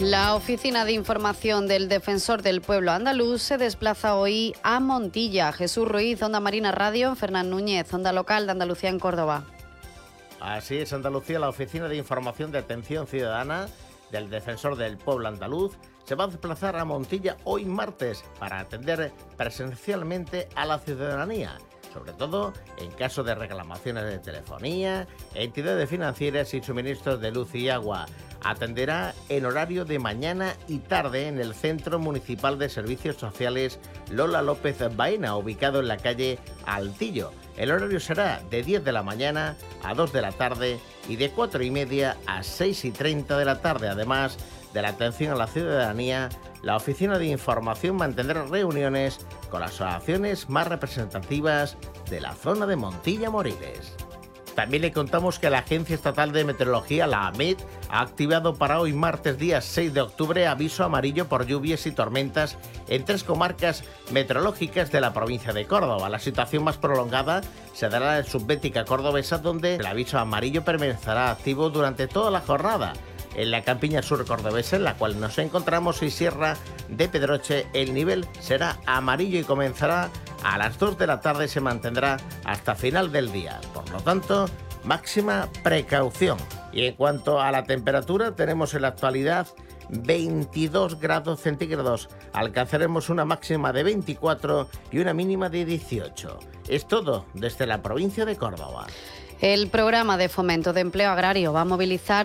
La Oficina de Información del Defensor del Pueblo Andaluz se desplaza hoy a Montilla. Jesús Ruiz, Onda Marina Radio, Fernán Núñez, Onda Local de Andalucía en Córdoba. Así es, Andalucía, la Oficina de Información de Atención Ciudadana del Defensor del Pueblo Andaluz se va a desplazar a Montilla hoy martes para atender presencialmente a la ciudadanía, sobre todo en caso de reclamaciones de telefonía, entidades financieras y suministros de luz y agua. Atenderá en horario de mañana y tarde en el Centro Municipal de Servicios Sociales Lola López Baena, ubicado en la calle Altillo. El horario será de 10 de la mañana a 2 de la tarde y de 4:30 a 6:30 de la tarde. Además de la atención a la ciudadanía, la Oficina de Información mantendrá reuniones con las asociaciones más representativas de la zona de Montilla-Moriles. También le contamos que la Agencia Estatal de Meteorología, la AMET, ha activado para hoy martes día 6 de octubre aviso amarillo por lluvias y tormentas en 3 comarcas meteorológicas de la provincia de Córdoba. La situación más prolongada se dará en Subbética cordobesa, donde el aviso amarillo permanecerá activo durante toda la jornada. En la campiña sur cordobesa, en la cual nos encontramos, y Sierra de Pedroche, el nivel será amarillo y comenzará a las 2 de la tarde y se mantendrá hasta final del día. Por lo tanto, máxima precaución. Y en cuanto a la temperatura, tenemos en la actualidad 22 grados centígrados. Alcanzaremos una máxima de 24 y una mínima de 18. Es todo desde la provincia de Córdoba. El programa de fomento de empleo agrario va a movilizar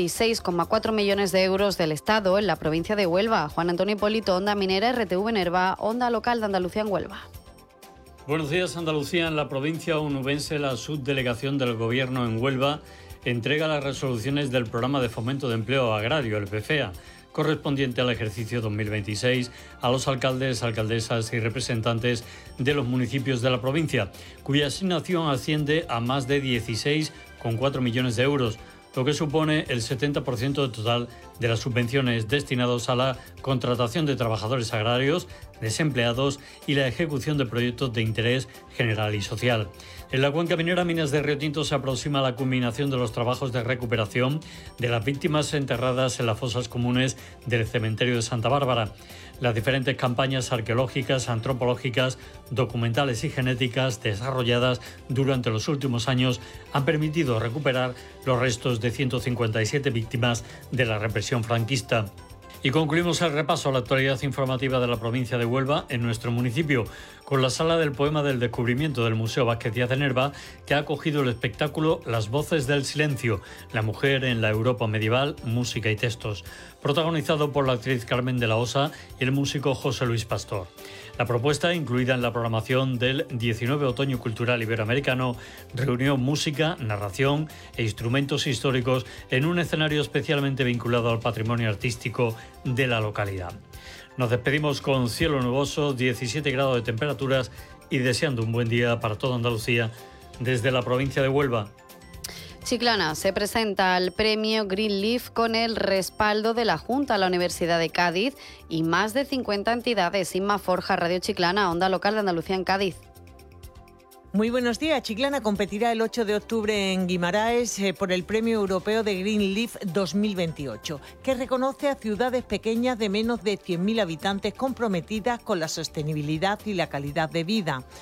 16,4 millones de euros del Estado en la provincia de Huelva. Juan Antonio Hipólito, Onda Minera, RTV Nerva, Onda Local de Andalucía en Huelva. Buenos días, Andalucía. En la provincia onubense, la subdelegación del Gobierno en Huelva entrega las resoluciones del programa de fomento de empleo agrario, el PFEA, correspondiente al ejercicio 2026, a los alcaldes, alcaldesas y representantes de los municipios de la provincia, cuya asignación asciende a más de 16,4 millones de euros, lo que supone el 70% total de las subvenciones destinadas a la contratación de trabajadores agrarios, desempleados y la ejecución de proyectos de interés general y social. En la cuenca minera Minas de Río Tinto se aproxima la culminación de los trabajos de recuperación de las víctimas enterradas en las fosas comunes del cementerio de Santa Bárbara. Las diferentes campañas arqueológicas, antropológicas, documentales y genéticas desarrolladas durante los últimos años han permitido recuperar los restos de 157 víctimas de la represión franquista. Y concluimos el repaso a la actualidad informativa de la provincia de Huelva en nuestro municipio, con la Sala del Poema del Descubrimiento del Museo Vázquez Díaz de Nerva, que ha acogido el espectáculo Las Voces del Silencio, la mujer en la Europa medieval, música y textos, protagonizado por la actriz Carmen de la Osa y el músico José Luis Pastor. La propuesta, incluida en la programación del 19 Otoño Cultural Iberoamericano, reunió música, narración e instrumentos históricos en un escenario especialmente vinculado al patrimonio artístico de la localidad. Nos despedimos con cielo nuboso, 17 grados de temperaturas y deseando un buen día para toda Andalucía desde la provincia de Huelva. Chiclana se presenta al premio Greenleaf con el respaldo de la Junta a la Universidad de Cádiz y más de 50 entidades. Inma Forja, Radio Chiclana, Onda Local de Andalucía en Cádiz. Muy buenos días. Chiclana competirá el 8 de octubre en Guimaraes por el Premio Europeo de Greenleaf 2028, que reconoce a ciudades pequeñas de menos de 100.000 habitantes comprometidas con la sostenibilidad y la calidad de vida.